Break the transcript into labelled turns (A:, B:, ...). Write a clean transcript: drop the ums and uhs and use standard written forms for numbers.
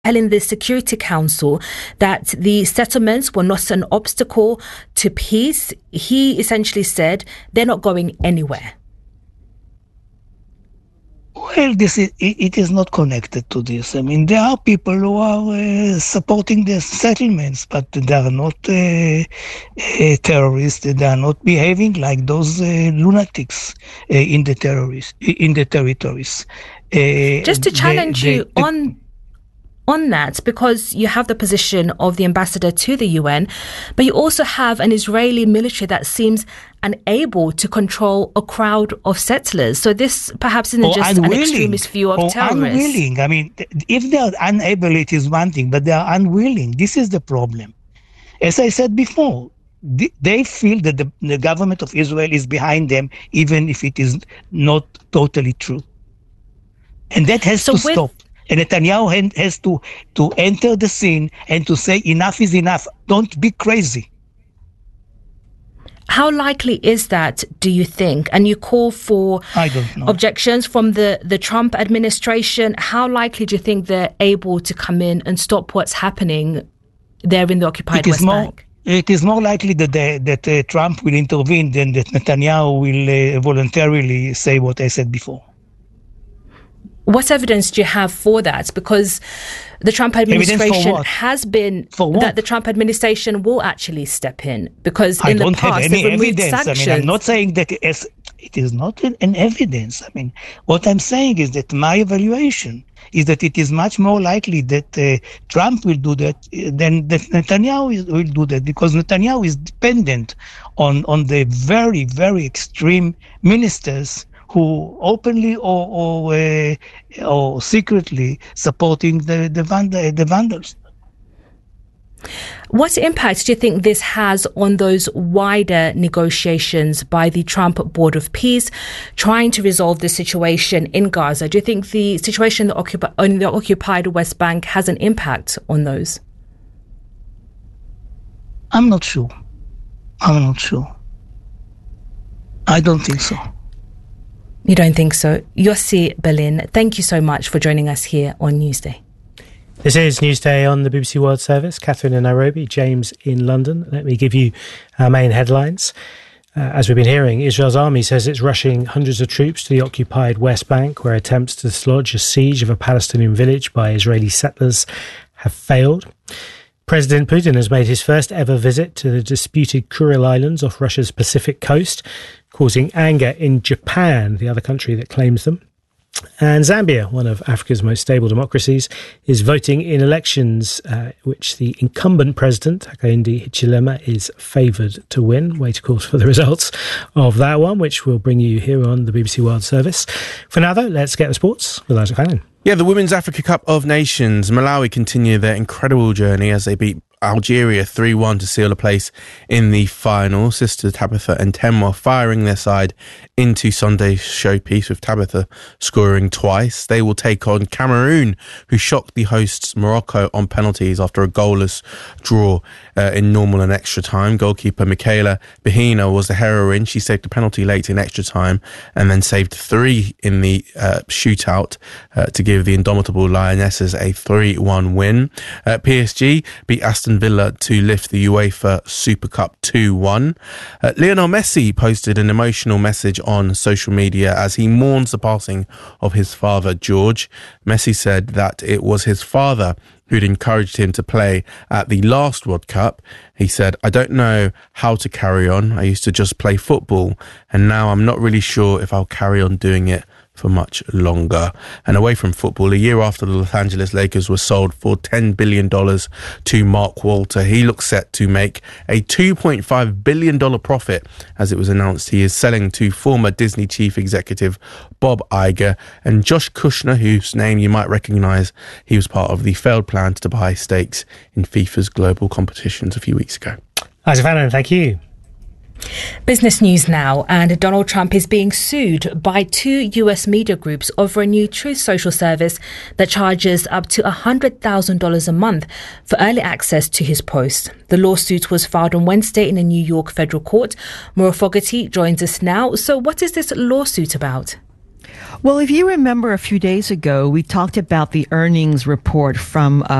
A: telling the Security Council that the settlements were not an obstacle to peace. He essentially said they're not going anywhere.
B: Well, it is not connected to this. I mean, there are people who are supporting the settlements, but they are not terrorists. They are not behaving like those lunatics in the territories.
A: Just to challenge you on that, because you have the position of the ambassador to the UN, but you also have an Israeli military that seems unable to control a crowd of settlers. So this perhaps isn't just an extremist view of terrorists.
B: Unwilling. I mean, if they are unable, it is one thing, but they are unwilling. This is the problem. As I said before, they feel that the government of Israel is behind them, even if it is not totally true. And that has to stop. And Netanyahu has to enter the scene and to say enough is enough. Don't be crazy.
A: How likely is that, do you think? And you call for objections from the Trump administration. How likely do you think they're able to come in and stop what's happening there in the occupied West Bank?
B: It is more likely that Trump will intervene than that Netanyahu will voluntarily say what I said before.
A: What evidence do you have for that? Because the Trump administration has been that the Trump administration will actually step in. Because in the past they've removed sanctions.
B: I mean, I'm not saying that it is not an evidence. I mean, what I'm saying is that my evaluation is that it is much more likely that Trump will do that than that Netanyahu will do that, because Netanyahu is dependent on the very, very extreme ministers who openly or secretly supporting the vandals.
A: What impact do you think this has on those wider negotiations by the Trump Board of Peace trying to resolve the situation in Gaza? Do you think the situation in the occupied West Bank has an impact on those?
B: I'm not sure. I don't think so.
A: You don't think so? Yossi Berlin, thank you so much for joining us here on Newsday.
C: This is Newsday on the BBC World Service. Catherine in Nairobi, James in London. Let me give you our main headlines. As we've been hearing, Israel's army says it's rushing hundreds of troops to the occupied West Bank, where attempts to dislodge a siege of a Palestinian village by Israeli settlers have failed. President Putin has made his first ever visit to the disputed Kuril Islands off Russia's Pacific coast, causing anger in Japan, the other country that claims them. And Zambia, one of Africa's most stable democracies, is voting in elections which the incumbent president, Hakainde Hichilema, is favoured to win. Wait, of course, for the results of that one, which we'll bring you here on the BBC World Service. For now, though, let's get the sports with Isaac Fannin.
D: Yeah, the Women's Africa Cup of Nations. Malawi continue their incredible journey as they beat Algeria 3-1 to seal a place in the final. Sisters Tabitha and Temwa firing their side into Sunday's showpiece, with Tabitha scoring twice. They will take on Cameroon, who shocked the hosts Morocco on penalties after a goalless draw in normal and extra time. Goalkeeper Michaela Bahina was the heroine. She saved a penalty late in extra time and then saved 3 in the shootout to give the indomitable Lionesses a 3-1 win. PSG beat Aston Villa to lift the UEFA Super Cup 2-1. Lionel Messi posted an emotional message on social media as he mourns the passing of his father, George. Messi said that it was his father who'd encouraged him to play at the last World Cup. He said, "I don't know how to carry on. I used to just play football, and now I'm not really sure if I'll carry on doing it for much longer." And away from football, a year after the Los Angeles Lakers were sold for $10 billion to Mark Walter, he looks set to make a $2.5 billion profit. As it was announced, he is selling to former Disney chief executive Bob Iger and Josh Kushner, whose name you might recognise. He was part of the failed plans to buy stakes in FIFA's global competitions a few weeks ago.
C: Isaac Fannin, thank you.
A: Business news now, and Donald Trump is being sued by 2 US media groups over a new Truth Social service that charges up to $100,000 a month for early access to his posts. The lawsuit was filed on Wednesday in a New York federal court. Maura Fogarty joins us now. So what is this lawsuit about?
E: Well, if you remember a few days ago, we talked about the earnings report from